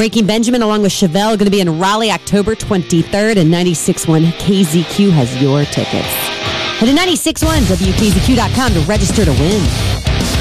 Breaking Benjamin along with Chevelle going to be in Raleigh October 23rd, and 96.1 KZQ has your tickets. Head to 96.1 WKZQ.com to register to win.